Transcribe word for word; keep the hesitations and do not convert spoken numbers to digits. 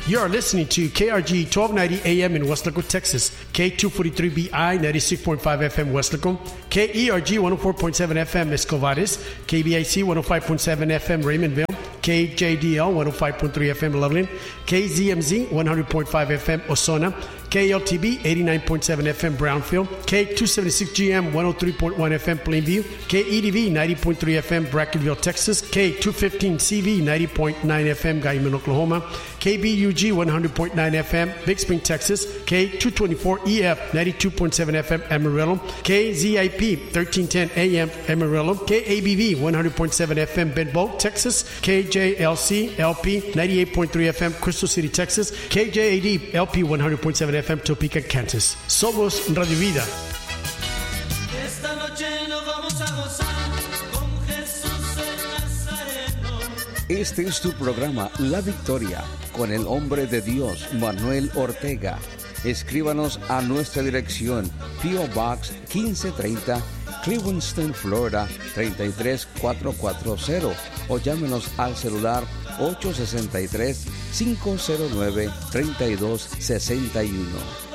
You are listening to K R G twelve ninety A M in Weslaco, Texas, K two forty-three B I ninety-six point five F M Weslaco, K E R G one oh four point seven F M Escovares, K B I C one oh five point seven F M Raymondville, K J D L one oh five point three F M Loveland, K Z M Z one hundred point five F M Ozona, K L T B eighty-nine point seven F M Brownfield, K two seventy-six G M one oh three point one F M Plainview, K E D V ninety point three F M Brackenville, Texas, K two fifteen C V ninety point nine F M Guyman, Oklahoma, K B U G one hundred point nine F M Big Spring, Texas, K two twenty-four E F ninety-two point seven F M Amarillo, K Z I P thirteen ten A M Amarillo, K A B V one hundred point seven F M Benbow, Texas, K J L C L P ninety-eight point three F M Crystal City, Texas, K J A D L P one hundred point seven F M Topeka, Kansas. Somos Radio Vida. Esta noche nos vamos a gozar con Jesús el Nazareno. Este es tu programa La Victoria con el hombre de Dios Manuel Ortega. Escríbanos a nuestra dirección P O Box quince treinta, Clewiston, Florida treinta y tres cuatrocientos cuarenta, o llámenos al celular ocho seis tres, cinco cero nueve, tres dos seis uno.